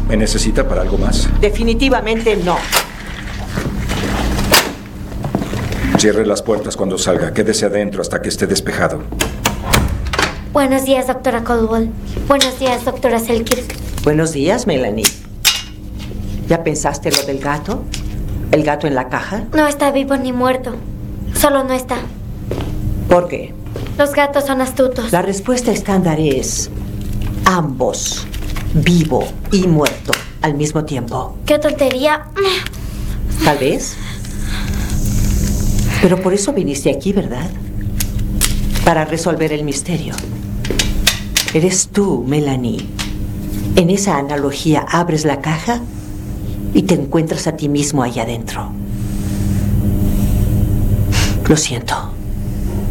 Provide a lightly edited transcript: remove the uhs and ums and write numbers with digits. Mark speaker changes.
Speaker 1: ¿Me necesita para algo más?
Speaker 2: Definitivamente no.
Speaker 1: Cierre las puertas cuando salga. Quédese adentro hasta que esté despejado.
Speaker 3: Buenos días, doctora Caldwell. Buenos días, doctora Selkirk.
Speaker 2: Buenos días, Melanie. ¿Ya pensaste lo del gato? ¿El gato en la caja?
Speaker 3: No está vivo ni muerto. Solo no está.
Speaker 2: ¿Por qué?
Speaker 3: Los gatos son astutos.
Speaker 2: La respuesta estándar es ambos, vivo y muerto al mismo tiempo.
Speaker 3: ¡Qué tontería!
Speaker 2: Tal vez. Pero por eso viniste aquí, ¿verdad? Para resolver el misterio. Eres tú, Melanie. En esa analogía abres la caja y te encuentras a ti mismo ahí adentro. Lo siento.